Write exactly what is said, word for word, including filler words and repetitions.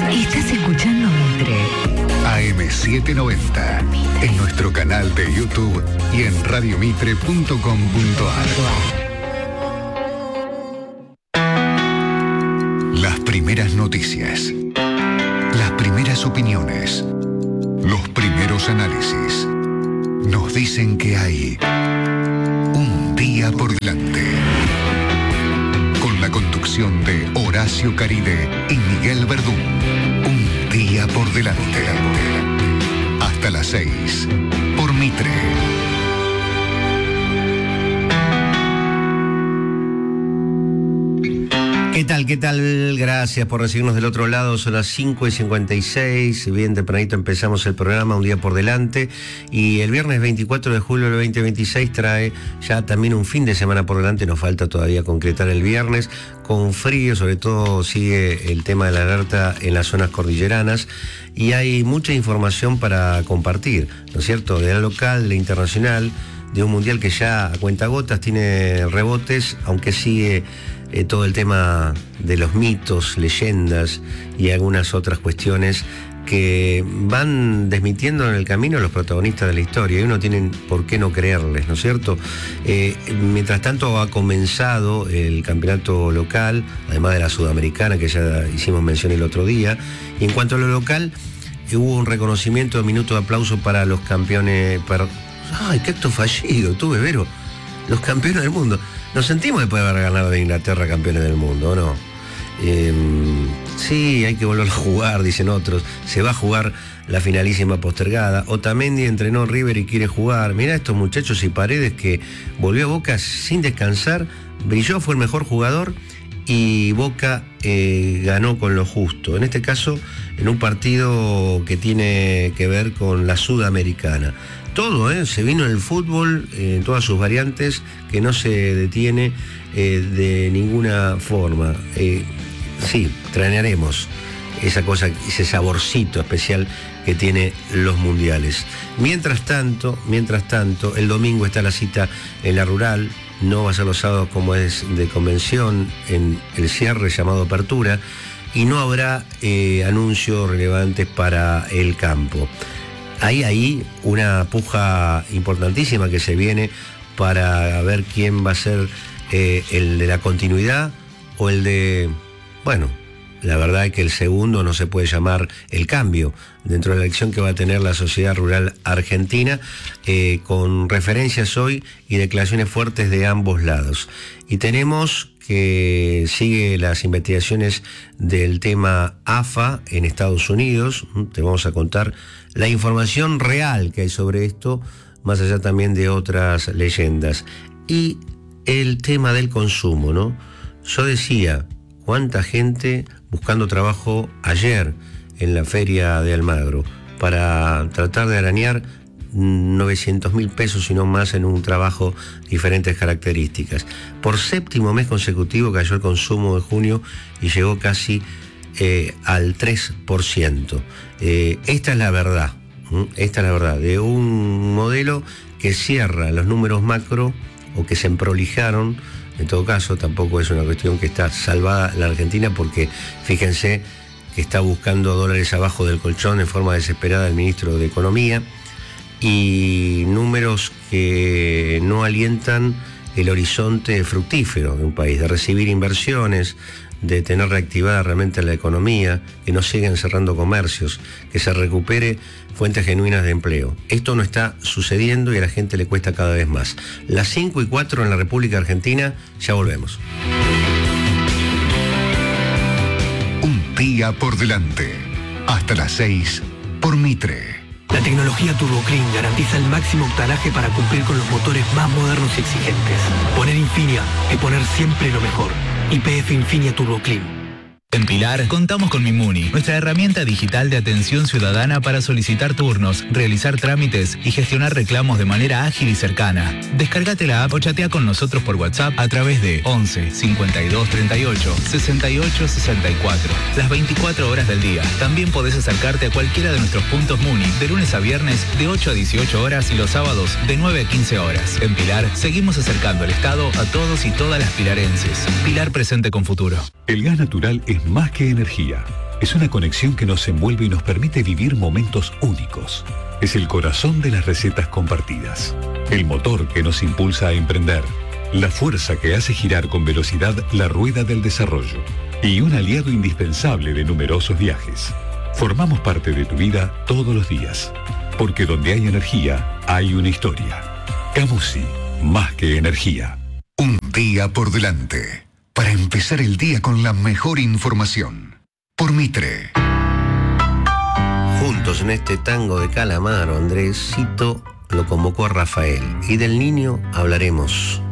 Estás escuchando Mitre. A M setecientos noventa, en nuestro canal de YouTube y en radiomitre punto com punto a r. Las primeras noticias, las primeras opiniones, los primeros análisis, nos dicen que hay un día por delante. Con la conducción de Horacio Caride y Miguel Verdún. Un día por delante. Hasta las seis, por Mitre. ¿Qué tal? ¿Qué tal? Gracias por recibirnos del otro lado. Son las cinco y cincuenta y seis. Bien tempranito empezamos el programa, un día por delante. Y el viernes veinticuatro de julio del veinte veintiséis trae ya también un fin de semana por delante. Nos falta todavía concretar el viernes. Con frío, sobre todo sigue el tema de la alerta en las zonas cordilleranas. Y hay mucha información para compartir, ¿no es cierto? De la local, de la internacional, de un mundial que ya a cuentagotas tiene rebotes, aunque sigue eh, todo el tema de los mitos, leyendas y algunas otras cuestiones que van desmintiendo en el camino a los protagonistas de la historia, y uno tiene por qué no creerles, ¿no es cierto? Eh, mientras tanto ha comenzado el campeonato local, además de la sudamericana, que ya hicimos mención el otro día, y en cuanto a lo local, hubo un reconocimiento, minuto de aplauso para los campeones... Para... ¡Ay, qué acto fallido! Tú, Bebero, los campeones del mundo. Nos sentimos después de haber ganado de Inglaterra campeones del mundo, ¿o no? Eh, sí, hay que volver a jugar, dicen otros. Se va a jugar la finalísima postergada. Otamendi entrenó River y quiere jugar. Mirá estos muchachos y Paredes, que volvió a Boca sin descansar, brilló, fue el mejor jugador y Boca eh, ganó con lo justo. En este caso, en un partido que tiene que ver con la Sudamericana. Todo, ¿eh? Se vino el fútbol eh, en todas sus variantes, que no se detiene eh, de ninguna forma. Eh, sí, extrañaremos esa cosa, ese saborcito especial que tiene los mundiales. Mientras tanto, mientras tanto, el domingo está la cita en la rural. No va a ser los sábados como es de convención, en el cierre llamado apertura, y no habrá eh, anuncios relevantes para el campo. Hay ahí una puja importantísima que se viene para ver quién va a ser eh, el de la continuidad o el de, bueno, la verdad es que el segundo no se puede llamar el cambio dentro de la elección que va a tener la Sociedad Rural Argentina, eh, con referencias hoy y declaraciones fuertes de ambos lados. Y tenemos que sigue las investigaciones del tema A F A en Estados Unidos. Te vamos a contar la información real que hay sobre esto, más allá también de otras leyendas. Y el tema del consumo, ¿no? Yo decía, cuánta gente buscando trabajo ayer en la feria de Almagro para tratar de arañar novecientos mil pesos y no más en un trabajo de diferentes características. Por séptimo mes consecutivo cayó el consumo de junio y llegó casi eh, al tres por ciento. Eh, esta es la verdad, ¿m? esta es la verdad de un modelo que cierra los números macro o que se emprolijaron. En todo caso, tampoco es una cuestión que está salvada la Argentina, porque fíjense que está buscando dólares abajo del colchón en forma desesperada el ministro de Economía, y números que no alientan el horizonte fructífero de un país, de recibir inversiones, de tener reactivada realmente la economía, que no sigan cerrando comercios, que se recupere fuentes genuinas de empleo. Esto no está sucediendo y a la gente le cuesta cada vez más. Las cinco y cuatro en la República Argentina, ya volvemos. Un día por delante. Hasta las seis, por Mitre. La tecnología Turbo Clean garantiza el máximo octanaje para cumplir con los motores más modernos y exigentes. Poner Infinia es poner siempre lo mejor. Y P F Infinia Turbo Clean. En Pilar contamos con Mimuni, nuestra herramienta digital de atención ciudadana para solicitar turnos, realizar trámites y gestionar reclamos de manera ágil y cercana. Descárgate la app o chatea con nosotros por WhatsApp a través de once, cincuenta y dos, treinta y ocho, sesenta y ocho, sesenta y cuatro. Las veinticuatro horas del día. También podés acercarte a cualquiera de nuestros puntos Muni de lunes a viernes de ocho a dieciocho horas y los sábados de nueve a quince horas. En Pilar seguimos acercando el Estado a todos y todas las pilarenses. Pilar, presente con futuro. El gas natural es más que energía. Es una conexión que nos envuelve y nos permite vivir momentos únicos. Es el corazón de las recetas compartidas. El motor que nos impulsa a emprender. La fuerza que hace girar con velocidad la rueda del desarrollo. Y un aliado indispensable de numerosos viajes. Formamos parte de tu vida todos los días. Porque donde hay energía, hay una historia. Camusi, más que energía. Un día por delante. Para empezar el día con la mejor información. Por Mitre. Juntos en este tango de Calamaro, Andresito lo convocó a Rafael. Y del niño hablaremos.